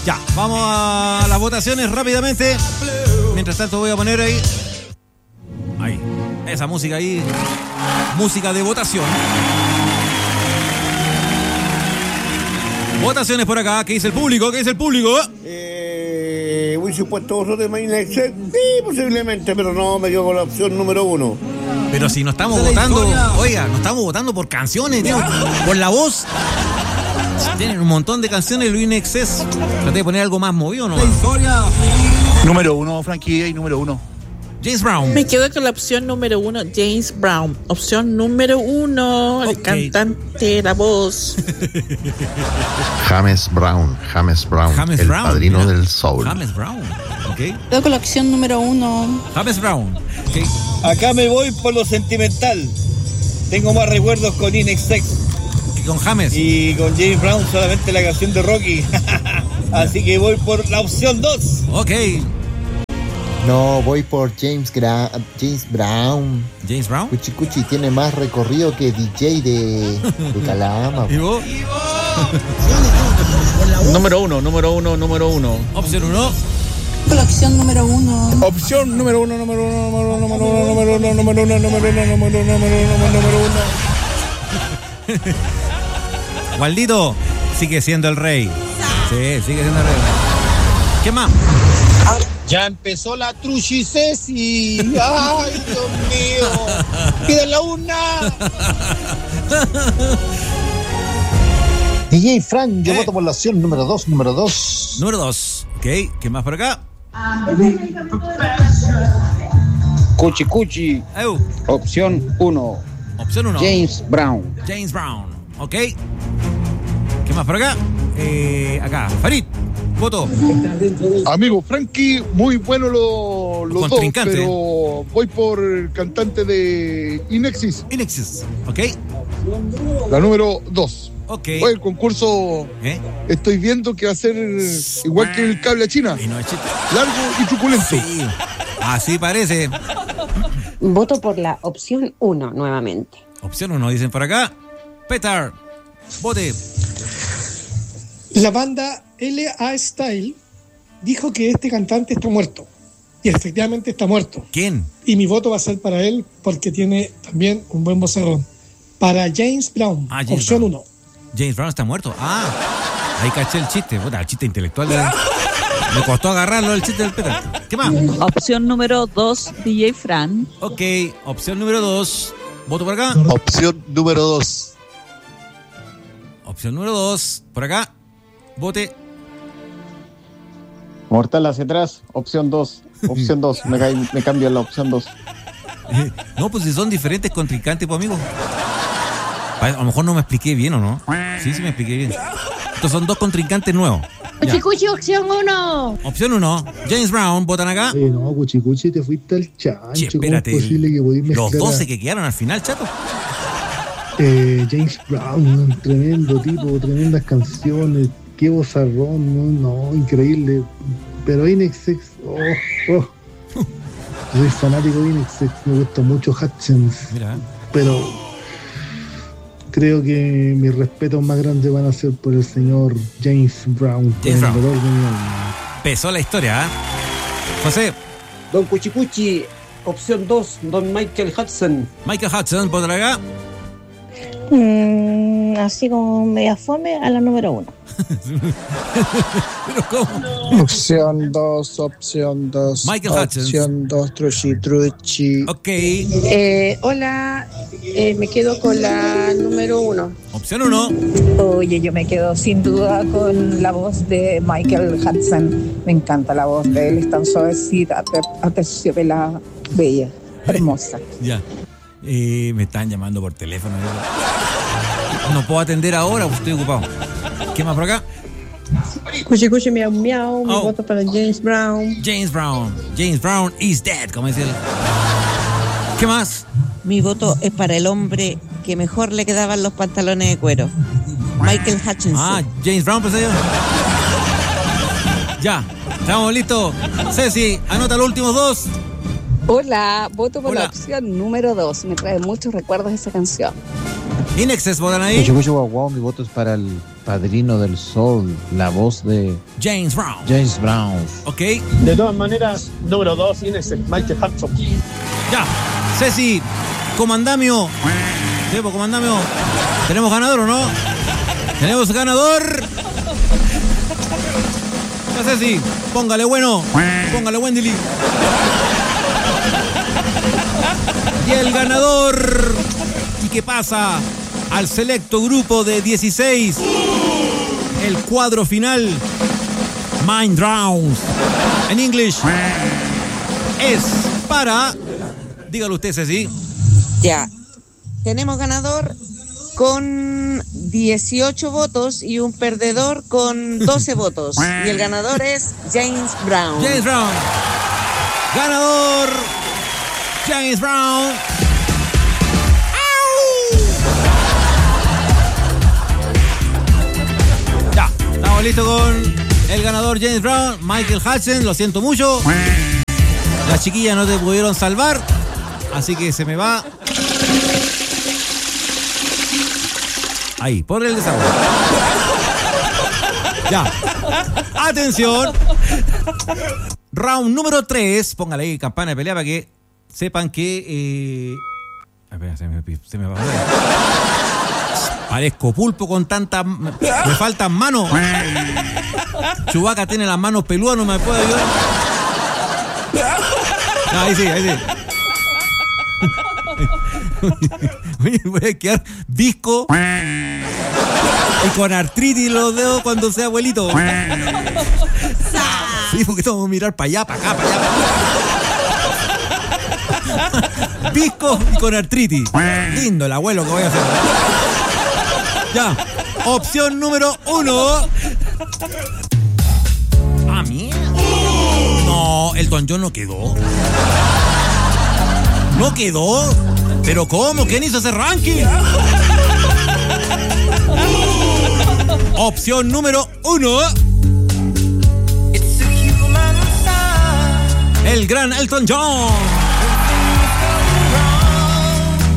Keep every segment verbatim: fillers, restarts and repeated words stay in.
Ya, vamos a las votaciones rápidamente. Mientras tanto voy a poner ahí. Ahí. Esa música ahí. Música de votación. Votaciones por acá. ¿Qué dice el público? ¿Qué dice el público? Eh, muy supuesto otro de Mainexet. Sí, posiblemente, pero no, me quedo con la opción número uno. Pero si no estamos votando, oiga, no estamos votando por canciones, tío, por la voz. Tienen un montón de canciones, Luis Nexes. Traté de poner algo más movido, ¿no? Número uno, Frankie y número uno. James Brown. Me quedo con la opción número uno, James Brown. Opción número uno, okay. El cantante, la voz. James Brown, James Brown, James el Brown, padrino mira. del soul. James Brown, ok. Quedo con la opción número uno. James Brown, ok. Acá me voy por lo sentimental. Tengo más recuerdos con Inexex. Y con James. Y con James Brown solamente la canción de Rocky. Así que voy por la opción dos. Ok. No, voy por James, Gra- James Brown. James Brown. Cuchi Cuchi tiene más recorrido que D J de, de Calama. ¿Y vos? Número uno, número uno, número uno. Opción uno. Con la opción número uno. Opción número uno, número uno, número uno, número uno, número uno, número uno, número uno, número uno, número uno. Waldito sigue siendo el rey. Sí, sigue siendo el rey. ¿Qué más? Ya empezó la truchicesi. Ay, Dios mío. Pídela una. D J Fran, yo ¿Eh? voto por la opción número dos, número dos. Número dos. Ok, ¿qué más por acá? Cuchi Cuchi. Eu. Opción uno. Opción uno. James Brown. James Brown. Ok. ¿Qué más por acá? Eh, acá. Farid. Voto. Amigo Frankie, muy bueno lo- los dos, Contrincante. pero voy por el cantante de Inexis, Inexis. Ok. la número dos. Ok. Oye, el concurso ¿Eh? estoy viendo que va a ser igual que el cable a China, Y no es chiste. largo y truculento. Sí. Así parece. Voto por la opción uno nuevamente. Opción uno, dicen por acá. Petar. Vote. La banda L A Style dijo que este cantante está muerto. Y efectivamente está muerto. ¿Quién? Y mi voto va a ser para él porque tiene también un buen vocerrón. Para James Brown, Ah, James opción Brown. uno. James Brown está muerto. Ah, ahí caché el chiste. Puta, el chiste intelectual. De... Me costó agarrarlo el chiste del Petar. ¿Qué más? Opción número dos, D J Fran. Ok, opción número dos. Voto por acá. Opción número dos. Opción número dos. Por acá. Vote. Mortal hacia atrás. Opción dos. Opción dos. Me, cae- me cambio a la opción dos. No, pues si son diferentes contrincantes, pues amigo. A lo mejor no me expliqué bien, ¿o no? Sí, sí me expliqué bien. Estos son dos contrincantes nuevos. Ya. Cuchi opción uno. Opción uno. James Brown, votan acá. Eh, no, Cuchi Cuchi, te fuiste al chancho. Che, espérate. ¿Cómo es posible que podéis mezclar Los doce a- que quedaron al final, chato. Eh, James Brown, un tremendo tipo, tremendas canciones, qué vozarrón, no, no, increíble. Pero Inexex, oh, oh. Soy fanático de Inexex, me gusta mucho Hutchins, Mira. pero creo que mis respetos más grandes van a ser por el señor James Brown. James con el Brown. dolor de mi alma. Pesó la historia, ¿eh? José. Don Cuchicuchi, opción dos, Don Michael Hudson. Michael Hudson, votan acá. Mm, así como media fome a la número uno. Pero ¿cómo? Opción dos, opción dos. Michael Hutchins. Opción dos, Truchi Truchi. Ok. Eh, hola, eh, me quedo con la número uno. Opción uno. Oye, yo me quedo sin duda con la voz de Michael Hudson. Me encanta la voz de él, es tan suavecita, aterciopelada, bella, hermosa. Ya. Eh, me están llamando por teléfono. No puedo atender ahora, pues estoy ocupado. ¿Qué más por acá? Cuchi cuchi miau miau, mi Oh. voto para James Brown. James Brown. James Brown is dead, como dice él. ¿Qué más? Mi voto es para el hombre que mejor le quedaban los pantalones de cuero. Michael Hutchinson. Ah, James Brown, pensé yo. Ya, estamos listos. Ceci, anota los últimos dos. Hola, voto por Hola. la opción número dos. Me trae muchos recuerdos esa canción. Inexes, votan ahí. Cucho, cucho, guau, guau, mi voto es para el Padrino del Sol, la voz de James Brown. James Brown. Ok. De todas maneras, número dos, Inés, Michael Hudson. Ya. Ceci, comandamio. Debo, comandamio. ¿Tenemos ganador o no? Tenemos ganador. Ya, Ceci, póngale bueno. Póngale Wendily. Y el ganador, y que pasa al selecto grupo de dieciséis, el cuadro final, Mind Drowns, en English, es para, dígalo usted, Ceci. Ya, tenemos ganador con dieciocho votos y un perdedor con doce votos. Y el ganador es James Brown. James Brown. Ganador, James Brown. Ya, estamos listos con el ganador James Brown, Michael Hudson. Lo siento mucho. Las chiquillas no te pudieron salvar, así que se me va. Ahí, por el desahogo. Ya. Atención. Round número tres. Póngale ahí campana de pelea para que sepan que... Eh... Espera, se me, se me va a ver. Parezco pulpo con tanta... Me faltan manos. Chewbacca tiene las manos peludas, no me puede ayudar. No, ahí sí, ahí sí. Voy a quedar visco y con artritis los dedos cuando sea abuelito. Sí, porque tengo que mirar para allá, para acá, para allá. Visco y con artritis. Lindo el abuelo que voy a hacer. Ya, opción número uno. Ah, mierda. No, Elton John no quedó. No quedó. ¿Pero cómo? ¿Quién hizo ese ranking? Opción número uno. El gran Elton John.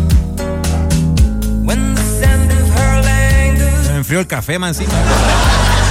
Se me enfrió el café, man, encima.